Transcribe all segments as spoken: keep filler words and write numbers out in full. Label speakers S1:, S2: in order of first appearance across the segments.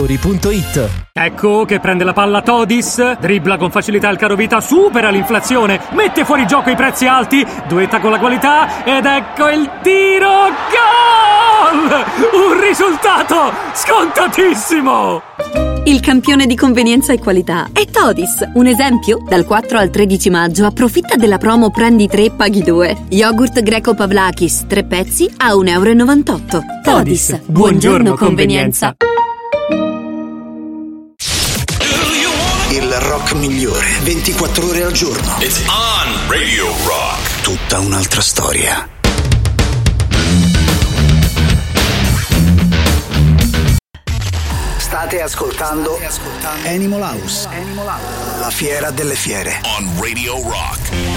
S1: punto it.
S2: Ecco che prende la palla Todis, dribbla con facilità il carovita, supera l'inflazione, mette fuori gioco i prezzi alti, duetta con la qualità ed ecco il tiro, gol! Un risultato scontatissimo!
S3: Il campione di convenienza e qualità è Todis. Un esempio? Dal quattro al tredici maggio approfitta della promo Prendi tre paghi due. Yogurt greco Pavlakis, tre pezzi a un euro e novantotto. Todis, buongiorno, buongiorno convenienza.
S4: Il rock migliore, ventiquattro ore al giorno.
S5: It's on Radio Rock.
S4: Tutta un'altra storia. State ascoltando, State ascoltando Animal House. Animal House, la fiera delle fiere.
S5: On Radio Rock.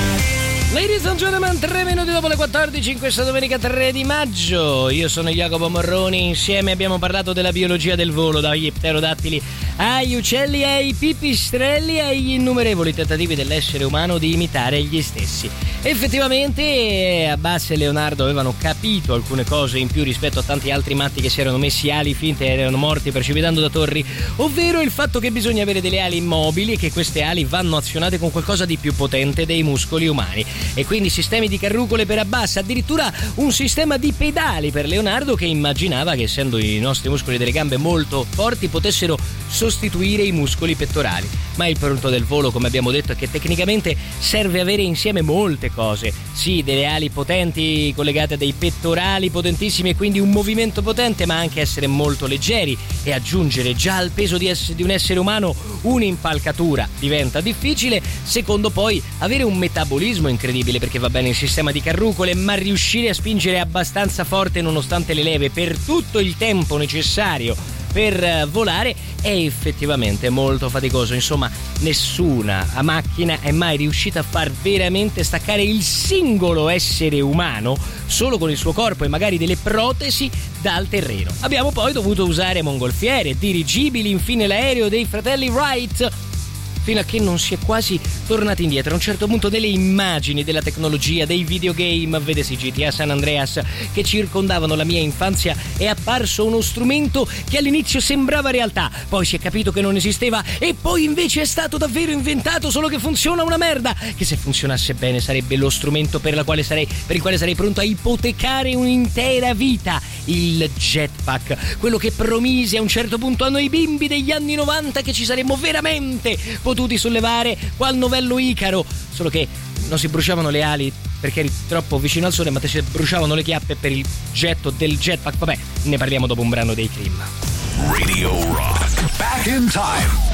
S6: Ladies and gentlemen, tre minuti dopo le quattordici in questa domenica tre di maggio. Io sono Jacopo Morroni, insieme abbiamo parlato della biologia del volo, dagli pterodattili agli uccelli, ai pipistrelli, agli innumerevoli tentativi dell'essere umano di imitare gli stessi. Effettivamente Abbas e Leonardo avevano capito alcune cose in più rispetto a tanti altri matti che si erano messi ali finte e erano morti precipitando da torri, ovvero il fatto che bisogna avere delle ali immobili e che queste ali vanno azionate con qualcosa di più potente dei muscoli umani. E quindi sistemi di carrucole per Abbas, addirittura un sistema di pedali per Leonardo, che immaginava che, essendo i nostri muscoli delle gambe molto forti, potessero sostituire i muscoli pettorali. Ma il punto del volo, come abbiamo detto, è che tecnicamente serve avere insieme molte cose. Sì, delle ali potenti collegate a dei pettorali potentissimi e quindi un movimento potente, ma anche essere molto leggeri e aggiungere già al peso di, ess- di un essere umano un'impalcatura diventa difficile. Secondo, poi avere un metabolismo incredibile, perché va bene il sistema di carrucole, ma riuscire a spingere abbastanza forte nonostante le leve per tutto il tempo necessario per volare è effettivamente molto faticoso. Insomma, nessuna macchina è mai riuscita a far veramente staccare il singolo essere umano solo con il suo corpo e magari delle protesi dal terreno. Abbiamo poi dovuto usare mongolfiere, dirigibili, infine l'aereo dei fratelli Wright, fino a che non si è quasi tornati indietro. A un certo punto delle immagini della tecnologia, dei videogame, vedesi G T A San Andreas, che circondavano la mia infanzia, è apparso uno strumento che all'inizio sembrava realtà, poi si è capito che non esisteva e poi invece è stato davvero inventato, solo che funziona una merda, che se funzionasse bene sarebbe lo strumento per, la quale sarei, per il quale sarei pronto a ipotecare un'intera vita, il jetpack, quello che promise a un certo punto a noi bimbi degli anni novanta che ci saremmo veramente potuti sollevare qual novello Icaro, solo che non si bruciavano le ali perché eri troppo vicino al sole, ma ti si bruciavano le chiappe per il getto del jetpack. Vabbè, ne parliamo dopo un brano dei Cream.
S5: Radio Rock. Back in time.